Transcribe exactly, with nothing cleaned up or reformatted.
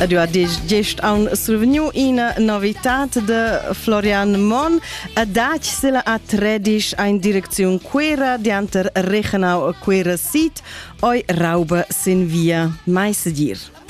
Ed ha gest un survegnu ina novitat de Florian Mon, a dac se la a tredisch in direzione Quera dianter Rechenau Quera Sit, oi Raube sin via mai sedir.